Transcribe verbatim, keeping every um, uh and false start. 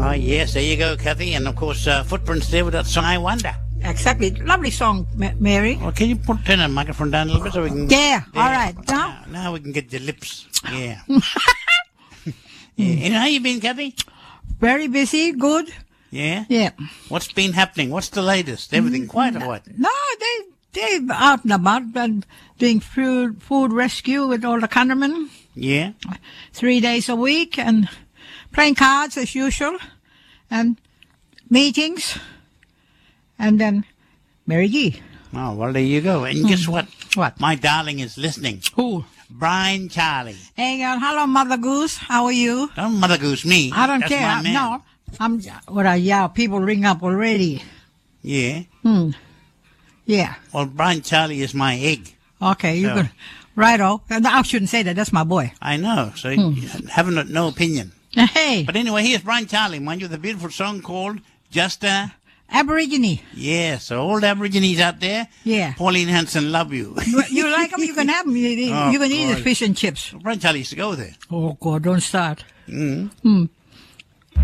Oh, yes, there you go, Kathy. And, of course, uh, Footprints there with that song, I Wonder. Exactly. Lovely song, Ma- Mary. Well, can you put turn the microphone down a little bit so we can... Yeah, there. all right. Now? Now, now we can get the lips. Yeah. yeah. And how you been, Kathy? Very busy, good. Yeah? Yeah. What's been happening? What's the latest? Everything quiet or what? No, they, they're out and about and doing food, food rescue with all the countrymen. Yeah? Three days a week and playing cards as usual and meetings and then Mary G. Oh, well, there you go. And guess what? What? My darling is listening. Who? Brian Charlie. Hey, girl, hello, Mother Goose. How are you? Don't Mother Goose me. I don't That's care. my man. No, I'm. What? I yeah, people ring up already. Yeah? Hmm. Yeah. Well, Brian Charlie is my egg. Okay, you So- can. Righto. I shouldn't say that. That's my boy. I know, so Hmm. you have no, no opinion. Hey, But anyway, here's Brian Charlie, mind you, with a beautiful song called Just a... Aborigine. Yeah, so all the Aborigines out there, Yeah. Pauline Hanson love you. You, you like them? You can have them. You, Oh, you can eat God. the fish and chips. Brian Charlie used to go there. Oh God! Don't start. Mm. Hmm.